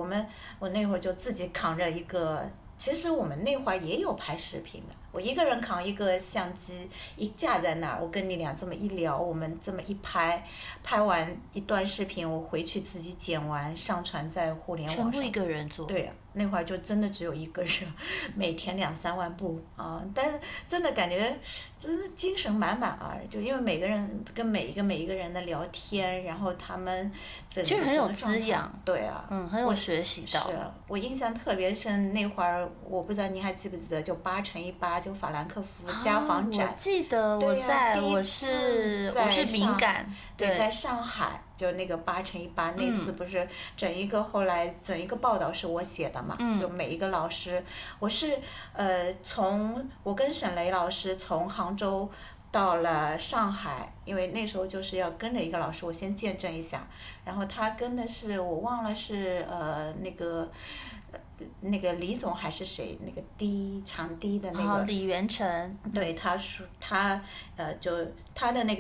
我那会儿就自己扛着一个，其实我们那会儿也有拍视频的，我一个人扛一个相机，一架在那儿，我跟你俩这么一聊，我们这么一拍，拍完一段视频，我回去自己剪完，上传在互联网上。 全部一个人做。 对呀，那会儿就真的只有一个人，每天2-3万步啊！但是真的感觉真的精神满满啊！就因为每个人跟每一个人的聊天，然后他们其实很有滋养。 对啊， 很有学习到。 是啊，我印象特别深，那会儿我不知道你还记不记得，就8×8就法兰克福家纺展。 我记得我在，我是敏感。 对，在上海。就那个8×8那次不是后来整一个报道是我写的嘛，就每一个老师，我是我跟沈雷老师从杭州到了上海，因为那时候就是要跟着一个老师，我先见证一下，然后他跟的是我忘了是那个李总还是谁，那个长笛的那个。 李元成。 对，他说就他的那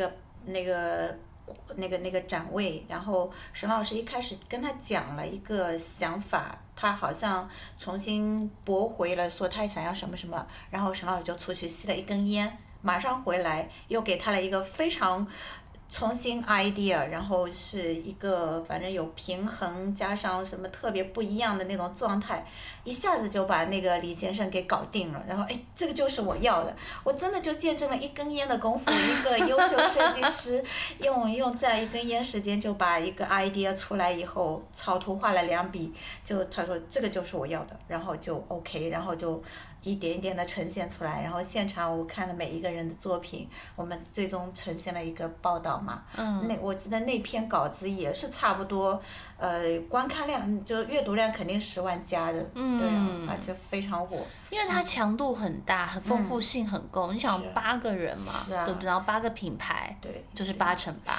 个展位，然后沈老师一开始跟他讲了一个想法，他好像重新驳回了，说他想要什么什么，然后沈老师就出去吸了一根烟，马上回来又给他了一个非常重新 idea， 然后是一个反正有平衡加上什么特别不一样的那种状态，一下子就把那个李先生给搞定了。然后这个就是我要的，我真的就见证了一根烟的功夫，一个优秀设计师用在一根烟时间就把一个 idea 出来以后，草图画了2笔，就他说这个就是我要的，然后就 OK， 然后就一点一点的呈现出来，然后现场我看了每一个人的作品，我们最终呈现了一个报道嘛。我记得那篇稿子也是差不多，观看量就阅读量肯定10万加的，对啊，而且非常火。 因为它强度很大，很丰富性很够。你想8个人嘛，对不对？然后8个品牌， 对， 就是8×8。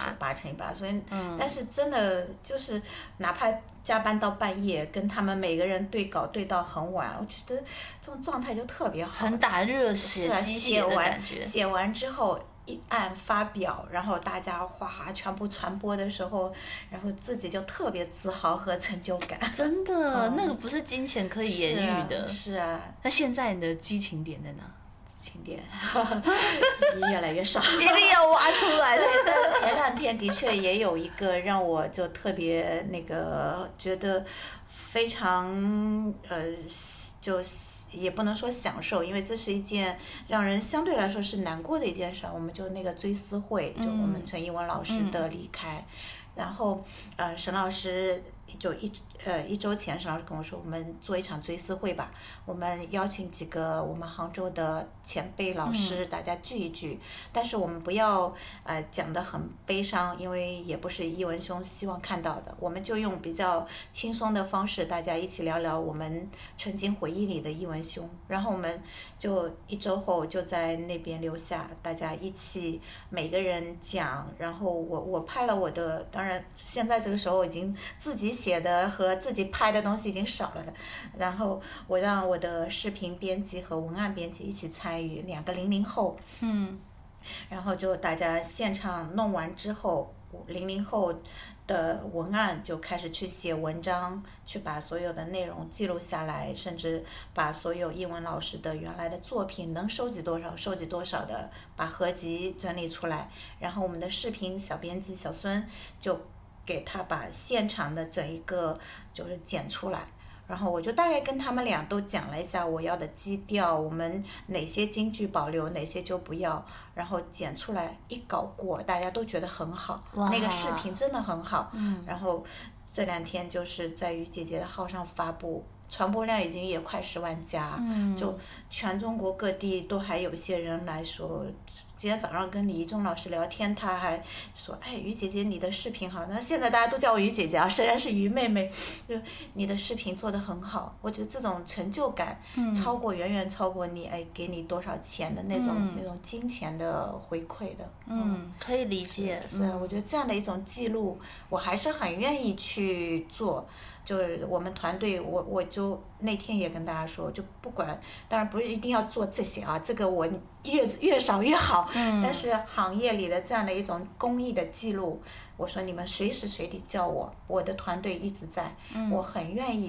8×8，所以，但是真的就是哪怕加班到半夜，跟他们每个人对稿对到很晚，我觉得这种状态就特别好， 很打热血、鸡血的感觉。 写完之后一按发表，然后大家全部传播的时候，然后自己就特别自豪和成就感。 真的，那个不是金钱可以言喻的。 是啊。 那现在你的激情点在哪？ 情点越来越少， 一定要挖出来的。 但是前2天的确也有一个让我就特别觉得非常就也不能说享受，因为这是一件让人相对来说是难过的一件事。我们就那个追思会，就我们陈艺文老师的离开，然后沈老师就1周前，沈老师跟我说，我们做一场追思会吧，我们邀请几个我们杭州的前辈老师，大家聚一聚，但是我们不要讲得很悲伤，因为也不是艺文兄希望看到的，我们就用比较轻松的方式，大家一起聊聊我们曾经回忆里的艺文兄，然后我们就1周后就在那边留下，大家一起每个人讲，然后我拍了我的，当然现在这个时候已经自己写的和自己拍的东西已经少了的，然后我让我的视频编辑和文案编辑一起参与，2个00后，然后就大家现场弄完之后，00后的文案就开始去写文章，去把所有的内容记录下来，甚至把所有艺文老师的原来的作品能收集多少收集多少的，把合集整理出来，然后我们的视频小编辑小孙就给他把现场的整一个就是剪出来，然后我就大概跟他们俩都讲了一下我要的基调，我们哪些金句保留，哪些就不要，然后剪出来一稿过，大家都觉得很好，那个视频真的很好，然后这2天就是在于姐姐的号上发布，传播量已经也快10万加，就全中国各地都还有些人来说。今天早上跟李一中老师聊天，他还说：“于姐姐，你的视频好。”那现在大家都叫我于姐姐啊，虽然是于妹妹，就你的视频做得很好。我觉得这种成就感，远远超过你给你多少钱的那种金钱的回馈的。 可以理解。 是啊，我觉得这样的一种记录，我还是很愿意去做。就是我们团队，我就那天也跟大家说，就不管，当然不是一定要做这些啊，这个我越少越好。但是行业里的这样的一种公益的记录，我说你们随时随地叫我的团队一直在，我很愿意